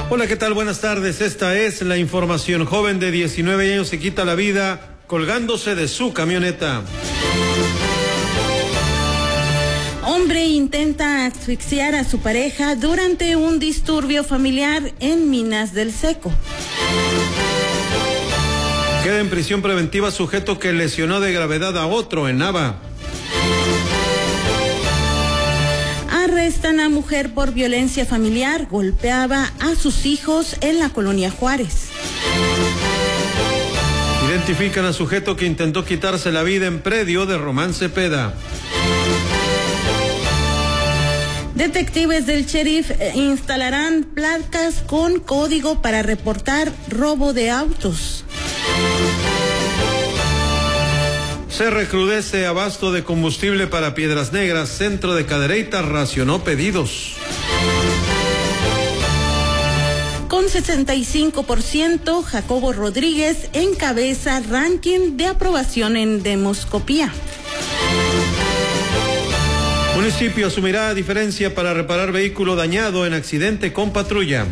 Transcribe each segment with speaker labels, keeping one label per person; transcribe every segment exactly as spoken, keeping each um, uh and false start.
Speaker 1: Hola, ¿qué tal? Buenas tardes. Esta es la información. Joven de diecinueve años se quita la vida colgándose de su camioneta.
Speaker 2: Hombre intenta asfixiar a su pareja durante un disturbio familiar en Minas del Seco.
Speaker 1: Queda en prisión preventiva sujeto que lesionó de gravedad a otro en Nava.
Speaker 2: Arrestan a mujer por violencia familiar, golpeaba a sus hijos en la colonia Juárez.
Speaker 1: Identifican a sujeto que intentó quitarse la vida en predio de Román Cepeda.
Speaker 2: Detectives del sheriff instalarán placas con código para reportar robo de autos.
Speaker 1: Se recrudece abasto de combustible para Piedras Negras. Centro de Cadereyta racionó pedidos.
Speaker 2: Con sesenta y cinco por ciento, Jacobo Rodríguez encabeza ranking de aprobación en demoscopía.
Speaker 1: Municipio asumirá diferencia para reparar vehículo dañado en accidente con patrulla.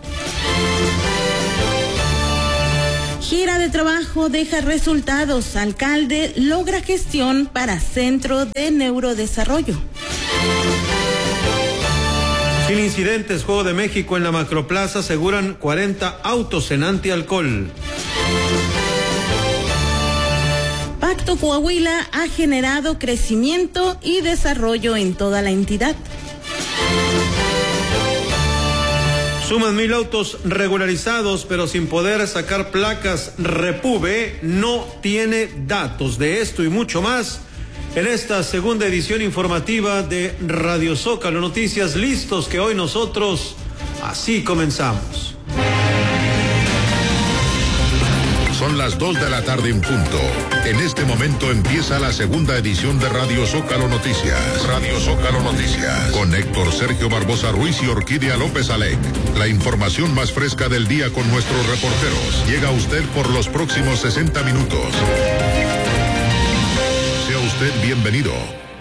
Speaker 2: Gira de trabajo deja resultados. Alcalde logra gestión para Centro de Neurodesarrollo.
Speaker 1: Sin incidentes, Juego de México en la Macroplaza, aseguran cuarenta autos en antialcohol.
Speaker 2: Pacto Coahuila ha generado crecimiento y desarrollo en toda la entidad.
Speaker 1: Suman mil autos regularizados, pero sin poder sacar placas. Repube no tiene datos de esto y mucho más en esta segunda edición informativa de Radio Zócalo Noticias. Listos que hoy nosotros así comenzamos.
Speaker 3: Son las dos de la tarde en punto. En este momento empieza la segunda edición de Radio Zócalo Noticias. Radio Zócalo Noticias. Con Héctor Sergio Barbosa Ruiz y Orquídea López Alec. La información más fresca del día con nuestros reporteros. Llega a usted por los próximos sesenta minutos. Sea usted bienvenido.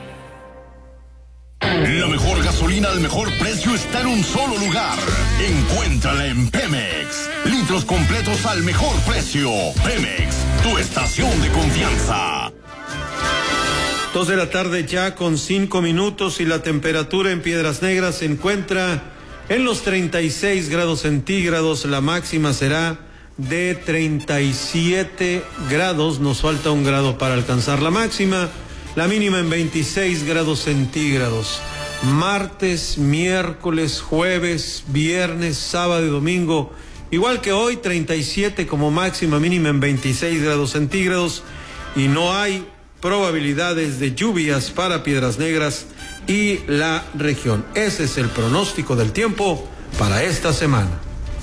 Speaker 4: La mejor gasolina al mejor precio está en un solo lugar. Encuéntrala en Pemex. Litros completos al mejor precio. Pemex, tu estación de confianza.
Speaker 1: Dos de la tarde ya con cinco minutos y la temperatura en Piedras Negras se encuentra en los treinta y seis grados centígrados. La máxima será de treinta y siete grados. Nos falta un grado para alcanzar la máxima. La mínima en veintiséis grados centígrados. Martes, miércoles, jueves, viernes, sábado y domingo. Igual que hoy, treinta y siete como máxima, mínima en veintiséis grados centígrados. Y no hay probabilidades de lluvias para Piedras Negras y la región. Ese es el pronóstico del tiempo para esta semana.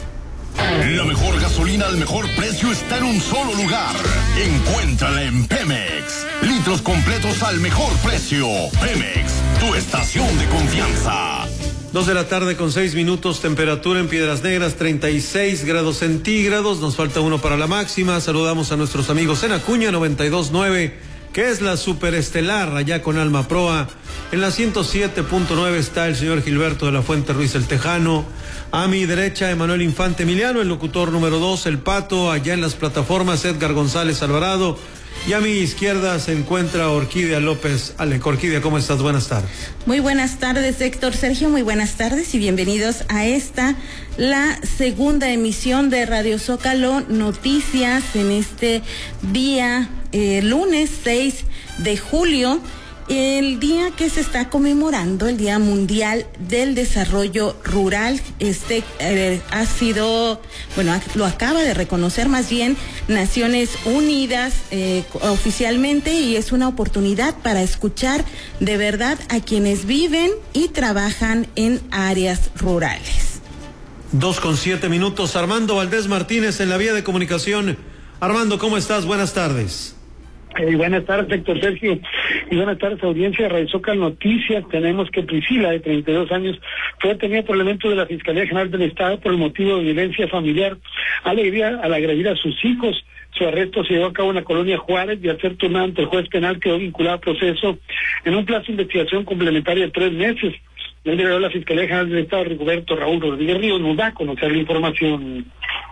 Speaker 4: La mejor gasolina al mejor precio está en un solo lugar. Encuéntrala en Pemex. Litros completos al mejor precio. Pemex, tu estación de confianza.
Speaker 1: Dos de la tarde con seis minutos, temperatura en Piedras Negras, treinta y seis grados centígrados. Nos falta uno para la máxima. Saludamos a nuestros amigos en Acuña noventa y dos punto nueve, que es la superestelar allá con Alma Proa. En la ciento siete punto nueve está el señor Gilberto de la Fuente Ruiz el Tejano. A mi derecha, Emanuel Infante Emiliano, el locutor número dos, el Pato. Allá en las plataformas, Edgar González Alvarado. Y a mi izquierda se encuentra Orquídea López Alec. Orquídea, ¿cómo estás? Buenas tardes.
Speaker 2: Muy buenas tardes, Héctor Sergio. Muy buenas tardes y bienvenidos a esta, la segunda emisión de Radio Zócalo Noticias en este día, eh, lunes seis de julio. El día que se está conmemorando, el Día Mundial del Desarrollo Rural. Este eh, ha sido, bueno, lo acaba de reconocer más bien Naciones Unidas eh, oficialmente, y es una oportunidad para escuchar de verdad a quienes viven y trabajan en áreas rurales.
Speaker 1: Dos con siete minutos. Armando Valdés Martínez en la vía de comunicación. Armando, ¿cómo estás? Buenas tardes.
Speaker 5: Eh, buenas tardes, Héctor Sergio, y buenas tardes, audiencia de Radio Zócalo Noticias. Tenemos que Priscila, de treinta y dos años, fue detenida por elementos de la Fiscalía General del Estado por el motivo de violencia familiar al agredir a sus hijos. Su arresto se llevó a cabo en la colonia Juárez y al ser turnado ante el juez penal quedó vinculado a proceso en un plazo de investigación complementario de tres meses. El director de la Fiscalía General del Estado, Rigoberto Raúl Rodríguez Ríos, nos da a conocer la información.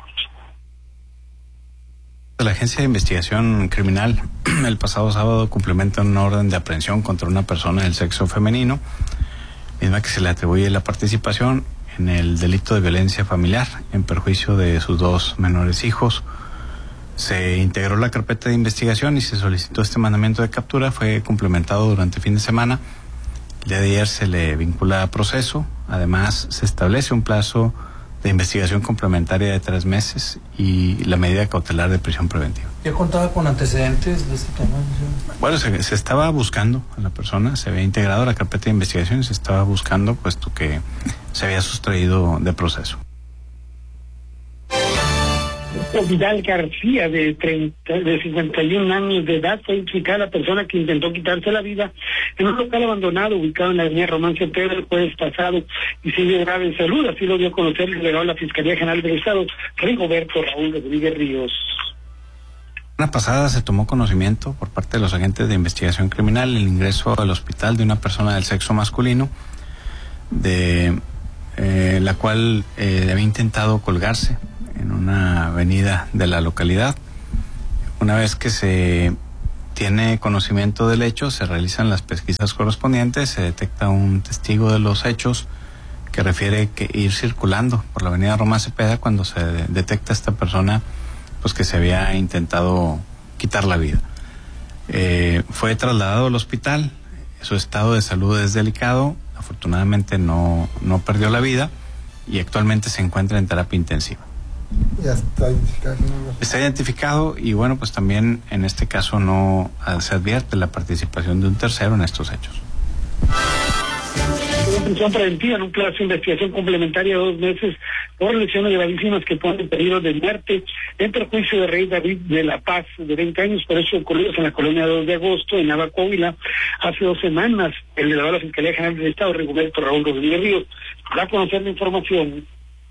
Speaker 6: La Agencia de Investigación Criminal el pasado sábado cumplimentó una orden de aprehensión contra una persona del sexo femenino, misma que se le atribuye la participación en el delito de violencia familiar en perjuicio de sus dos menores hijos. Se integró la carpeta de investigación y se solicitó este mandamiento de captura. Fue complementado durante el fin de semana. El día de ayer se le vincula a proceso. Además, se establece un plazo de investigación complementaria de tres meses y la medida cautelar de prisión preventiva.
Speaker 7: ¿Ya contaba con antecedentes de este tema?
Speaker 6: Bueno, se, se estaba buscando a la persona, se había integrado a la carpeta de investigación y se estaba buscando, puesto que se había sustraído de proceso.
Speaker 5: Vidal García, de treinta, de cincuenta y un años de edad, fue identificada la persona que intentó quitarse la vida en un local abandonado ubicado en la avenida Román Cepeda el jueves pasado y sigue grave en salud. Así lo dio a conocer el delegado de la Fiscalía General del Estado, Rigoberto Raúl Rodríguez Ríos.
Speaker 6: La semana pasada se tomó conocimiento por parte de los agentes de investigación criminal el ingreso al hospital de una persona del sexo masculino, de eh, la cual eh, había intentado colgarse en una avenida de la localidad. Una vez que se tiene conocimiento del hecho, se realizan las pesquisas correspondientes, se detecta un testigo de los hechos que refiere que ir circulando por la avenida Román Cepeda cuando se detecta a esta persona pues que se había intentado quitar la vida. Eh, fue trasladado al hospital, su estado de salud es delicado, afortunadamente no, no perdió la vida y actualmente se encuentra en terapia intensiva.
Speaker 8: Ya está identificado. ¿no?
Speaker 6: Está identificado y bueno, pues también en este caso no se advierte la participación de un tercero en estos hechos.
Speaker 5: Una prisión preventiva en un plazo de investigación complementaria de dos meses por lesiones gravísimas que ponen en peligro de muerte en perjuicio de Rey David de la Paz, de veinte años, por eso ocurridos en la colonia dos de agosto, en Nava Coahuila, hace dos semanas. El delegado de la Fiscalía General del Estado, Rigoberto Raúl Rodríguez Ríos, da a conocer la información.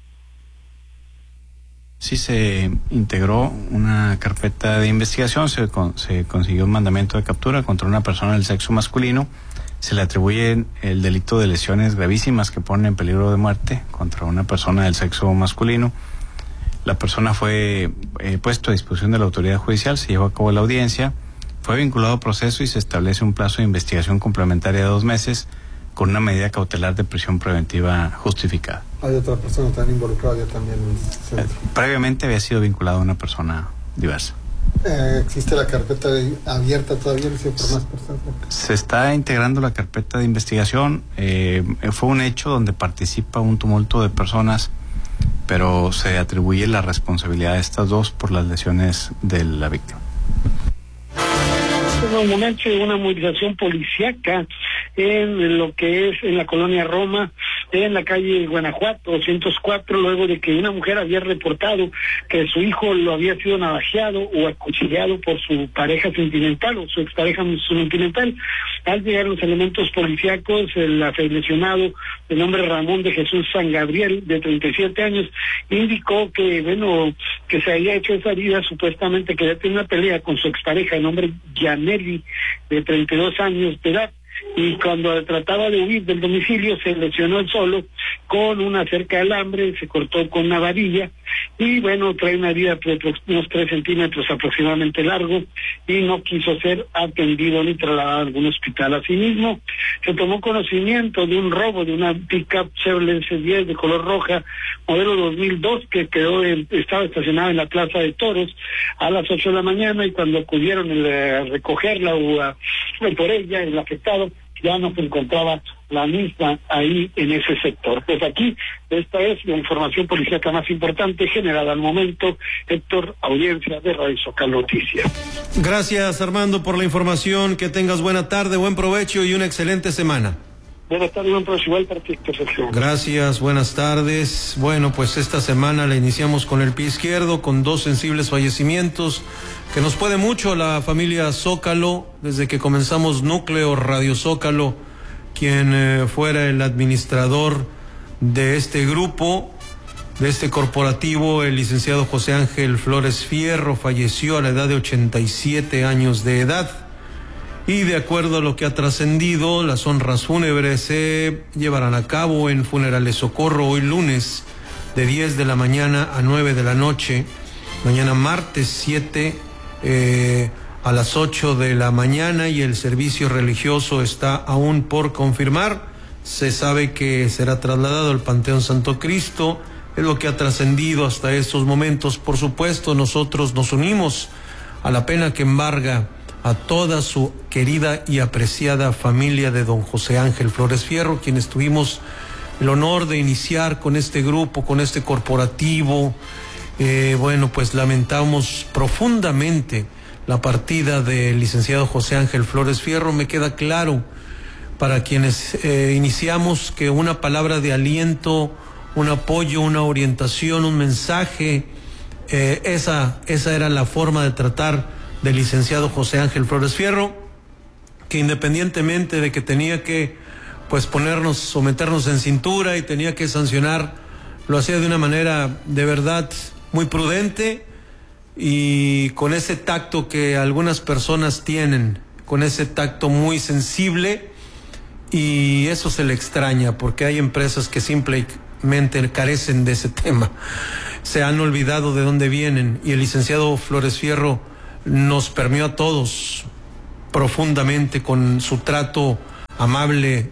Speaker 6: Sí, se integró una carpeta de investigación, se, con, se consiguió un mandamiento de captura contra una persona del sexo masculino. Se le atribuye el delito de lesiones gravísimas que ponen en peligro de muerte contra una persona del sexo masculino. La persona fue eh, puesto a disposición de la autoridad judicial, se llevó a cabo la audiencia, fue vinculado a proceso y se establece un plazo de investigación complementaria de dos meses con una medida cautelar de prisión preventiva justificada.
Speaker 8: Hay otra persona que está involucrada ya también en el centro.
Speaker 6: Eh, previamente había sido vinculado a una persona diversa.
Speaker 8: Eh, ¿Existe la carpeta de, abierta todavía por más personas?
Speaker 6: Se está integrando la carpeta de investigación. Eh, fue un hecho donde participa un tumulto de personas, pero se atribuye la responsabilidad de estas dos por las lesiones de la víctima.
Speaker 5: En un momento de una movilización policíaca en lo que es en la colonia Roma, en la calle Guanajuato doscientos cuatro, luego de que una mujer había reportado que su hijo lo había sido navajeado o acuchillado por su pareja sentimental o su expareja sentimental. Al llegar los elementos policíacos, el lesionado de nombre Ramón de Jesús San Gabriel, de treinta y siete años, indicó que, bueno, que se había hecho esa vida supuestamente que había tenido una pelea con su expareja de nombre Yaneli, de treinta y dos años de edad, y cuando trataba de huir del domicilio se lesionó él solo con una cerca de alambre, se cortó con una varilla y bueno, trae una herida de unos tres centímetros aproximadamente largo y no quiso ser atendido ni trasladado a algún hospital. Asimismo, se tomó conocimiento de un robo de una pick-up Chevrolet C diez de color roja, modelo dos mil dos, que quedó en, estaba estacionada en la Plaza de Toros a las ocho de la mañana y cuando acudieron a recogerla o a, por ella, el afectado, ya no se encontraba la misma ahí en ese sector. Pues aquí, esta es la información policíaca más importante generada al momento. Héctor, audiencia de Radio Zócalo Noticias.
Speaker 1: Gracias, Armando, por la información. Que tengas buena tarde, buen provecho y una excelente semana.
Speaker 5: Buenas tardes, buen provecho igual para ti, Héctor.
Speaker 1: Gracias, buenas tardes. Bueno, pues esta semana la iniciamos con el pie izquierdo, con dos sensibles fallecimientos que nos puede mucho la familia Zócalo, desde que comenzamos Núcleo Radio Zócalo, quien eh, fuera el administrador de este grupo, de este corporativo, el licenciado José Ángel Flores Fierro, falleció a la edad de ochenta y siete años de edad. Y de acuerdo a lo que ha trascendido, las honras fúnebres se llevarán a cabo en Funerales Socorro hoy lunes de diez de la mañana a nueve de la noche, mañana martes siete eh, a las ocho de la mañana, y el servicio religioso está aún por confirmar. Se sabe que será trasladado al Panteón Santo Cristo, es lo que ha trascendido hasta estos momentos. Por supuesto, nosotros nos unimos a la pena que embarga a toda su querida y apreciada familia de don José Ángel Flores Fierro, quienes tuvimos el honor de iniciar con este grupo, con este corporativo. Eh, bueno, pues lamentamos profundamente la partida del licenciado José Ángel Flores Fierro. Me queda claro para quienes eh, iniciamos que una palabra de aliento, un apoyo, una orientación, un mensaje, eh, esa, esa era la forma de tratar del licenciado José Ángel Flores Fierro, que independientemente de que tenía que pues ponernos, someternos en cintura y tenía que sancionar, lo hacía de una manera de verdad muy prudente y con ese tacto que algunas personas tienen, con ese tacto muy sensible, y eso se le extraña porque hay empresas que simplemente carecen de ese tema, se han olvidado de dónde vienen, y el licenciado Flores Fierro nos permeó a todos profundamente con su trato amable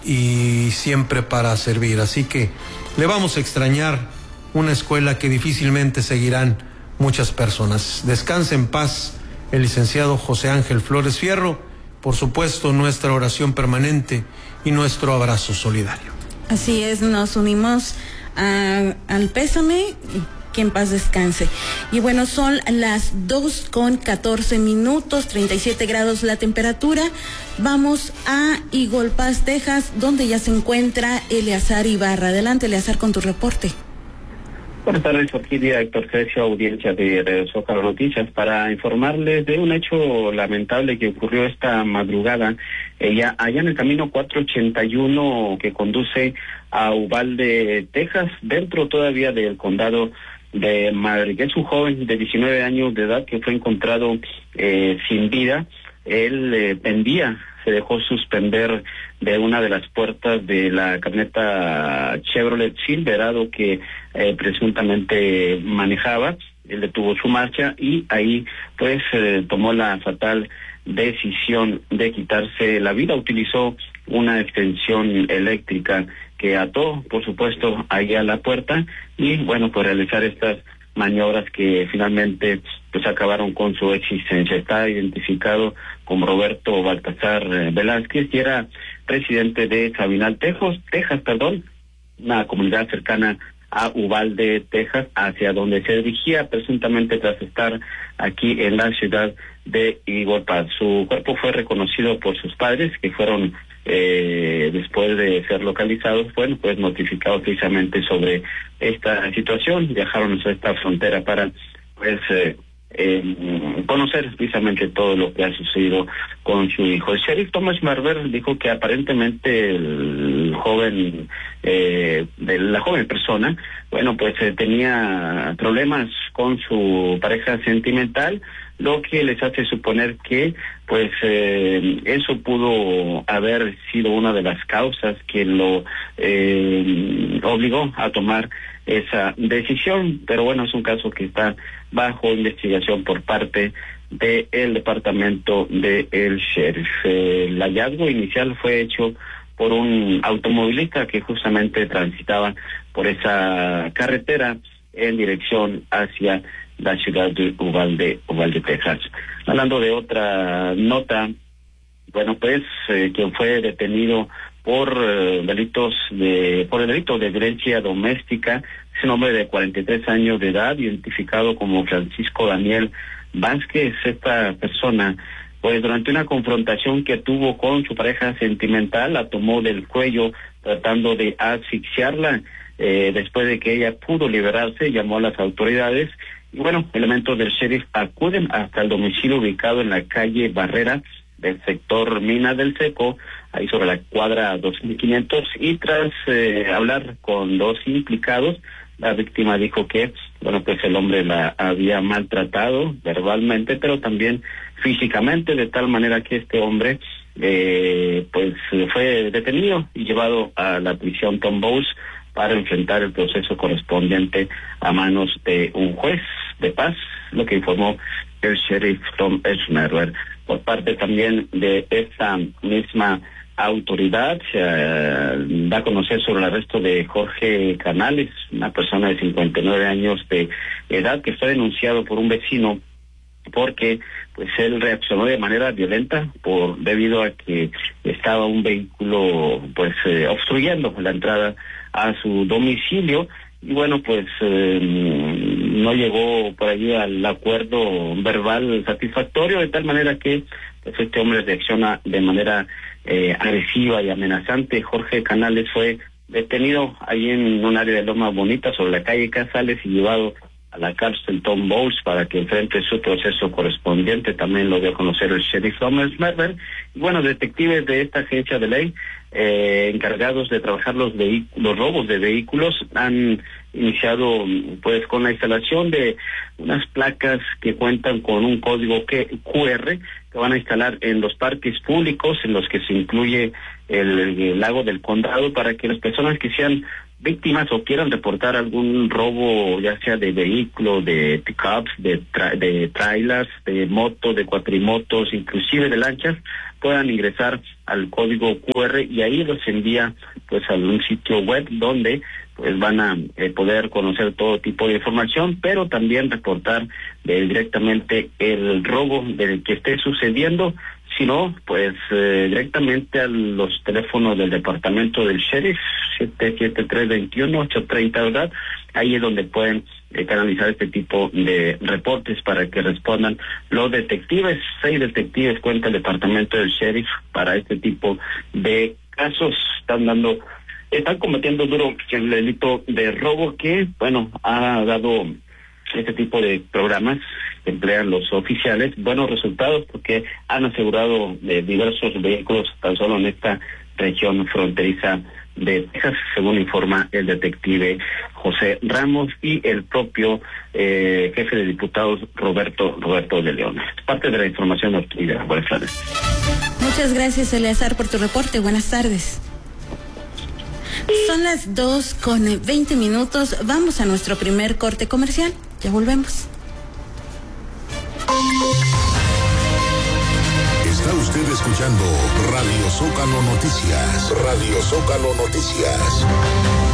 Speaker 1: y siempre para servir. Así que le vamos a extrañar, una escuela que difícilmente seguirán muchas personas. Descanse en paz el licenciado José Ángel Flores Fierro. Por supuesto, nuestra oración permanente y nuestro abrazo solidario.
Speaker 2: Así es, nos unimos a, al pésame. Que en paz descanse. Y bueno, son las dos con catorce minutos, treinta y siete grados la temperatura. Vamos a Eagle Pass, Texas, donde ya se encuentra Eleazar Ibarra. Adelante, Eleazar, con tu reporte.
Speaker 9: Buenas tardes, aquí director Sergio, audiencia de Radio Zócalo Noticias, para informarles de un hecho lamentable que ocurrió esta madrugada ella, allá en el camino cuatrocientos ochenta y uno que conduce a Uvalde, Texas, dentro todavía del condado de Madrid. Es un joven de diecinueve años de edad que fue encontrado eh, sin vida. Él eh, pendía, se dejó suspender de una de las puertas de la camioneta Chevrolet Silverado que eh, presuntamente manejaba. Él detuvo su marcha y ahí pues eh, tomó la fatal decisión de quitarse la vida. Utilizó una extensión eléctrica que ató, por supuesto, ahí a la puerta, y bueno, por realizar estas maniobras que finalmente pues acabaron con su existencia. Está identificado como Roberto Baltasar Velázquez y era residente de Sabinal, Texas, Texas, perdón, una comunidad cercana a Uvalde, Texas, hacia donde se dirigía presuntamente tras estar aquí en la ciudad de Eagle Pass. Su cuerpo fue reconocido por sus padres, que fueron eh, después de ser localizados, bueno, pues notificados precisamente sobre esta situación. Viajaron a esta frontera para pues eh, eh, conocer precisamente todo lo que ha sucedido con su hijo. El sheriff Thomas Marver dijo que aparentemente el joven, eh, de la joven persona, bueno, pues eh, tenía problemas con su pareja sentimental, lo que les hace suponer que pues eh, eso pudo haber sido una de las causas que lo eh, obligó a tomar esa decisión. Pero bueno, es un caso que está bajo investigación por parte del departamento de el sheriff. Eh, el hallazgo inicial fue hecho por un automovilista que justamente transitaba por esa carretera en dirección hacia la ciudad de Uvalde, Uvalde, Texas. Hablando de otra nota, bueno, pues eh, quien fue detenido por eh, delitos de, por el delito de violencia doméstica, es un hombre de cuarenta y tres años de edad, identificado como Francisco Daniel Vázquez. Esta persona, pues durante una confrontación que tuvo con su pareja sentimental, la tomó del cuello tratando de asfixiarla. Eh, después de que ella pudo liberarse, llamó a las autoridades y bueno, elementos del sheriff acuden hasta el domicilio ubicado en la calle Barrera del sector Mina del Seco, ahí sobre la cuadra dos mil quinientos, y tras eh, hablar con dos implicados, la víctima dijo que, bueno, pues el hombre la había maltratado verbalmente, pero también físicamente, de tal manera que este hombre eh, pues fue detenido y llevado a la prisión Tom Bowles para enfrentar el proceso correspondiente a manos de un juez de paz, lo que informó el sheriff Tom Schmerber. Por parte también de esta misma autoridad, se uh, da a conocer sobre el arresto de Jorge Canales, una persona de cincuenta y nueve años de edad que fue denunciado por un vecino porque pues él reaccionó de manera violenta por debido a que estaba un vehículo pues eh, obstruyendo la entrada a su domicilio, y bueno, pues eh, no llegó por allí al acuerdo verbal satisfactorio, de tal manera que pues este hombre reacciona de manera eh, agresiva y amenazante. Jorge Canales fue detenido ahí en un área de Loma Bonita sobre la calle Casales y llevado a la cárcel Tom Bowles para que enfrente su proceso correspondiente. También lo dio a conocer el sheriff Thomas Merber. Y bueno, detectives de esta agencia de ley eh, encargados de trabajar los los robos de vehículos han iniciado pues con la instalación de unas placas que cuentan con un código Q R que van a instalar en los parques públicos en los que se incluye el, el lago del Condado, para que las personas que sean víctimas o quieran reportar algún robo, ya sea de vehículo, de pickups, de, tra de trailers, de motos, de cuatrimotos, inclusive de lanchas, puedan ingresar al código Q R y ahí los envía pues a un sitio web donde pues van a eh, poder conocer todo tipo de información, pero también reportar eh, directamente el robo del que esté sucediendo, sino pues eh, directamente a los teléfonos del departamento del sheriff, siete siete tres, dos uno, ocho tres cero, ¿verdad? Ahí es donde pueden eh, canalizar este tipo de reportes para que respondan los detectives. Seis detectives cuenta el departamento del sheriff para este tipo de casos. Están dando, están cometiendo duro el delito de robo que, bueno, ha dado este tipo de programas que emplean los oficiales buenos resultados, porque han asegurado de diversos vehículos tan solo en esta región fronteriza de Texas, según informa el detective José Ramos y el propio eh, jefe de diputados Roberto Roberto de León. Parte de la información obtenida. Buenas tardes.
Speaker 2: Muchas gracias, Eleazar, por tu reporte. Buenas tardes. Son las dos con veinte minutos. Vamos a nuestro primer corte comercial. Ya volvemos.
Speaker 3: Está usted escuchando Radio Zócalo Noticias. Radio Zócalo Noticias.